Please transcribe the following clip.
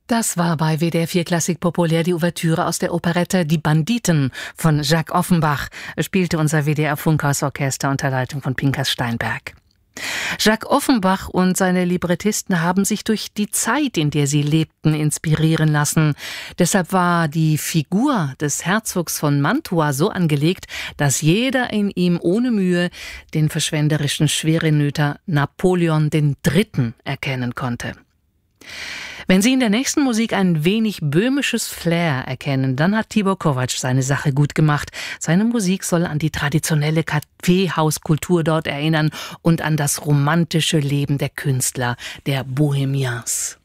Das war bei WDR 4 Klassik populär die Ouvertüre aus der Operette Die Banditen von Jacques Offenbach, spielte unser WDR Funkhausorchester unter Leitung von Pinkas Steinberg. Jacques Offenbach und seine Librettisten haben sich durch die Zeit, in der sie lebten, inspirieren lassen. Deshalb war die Figur des Herzogs von Mantua so angelegt, dass jeder in ihm ohne Mühe den verschwenderischen Schwerenöter Napoleon III. Erkennen konnte. Wenn Sie in der nächsten Musik ein wenig böhmisches Flair erkennen, dann hat Tibor Kovac seine Sache gut gemacht. Seine Musik soll an die traditionelle Kaffeehauskultur dort erinnern und an das romantische Leben der Künstler, der Bohemians.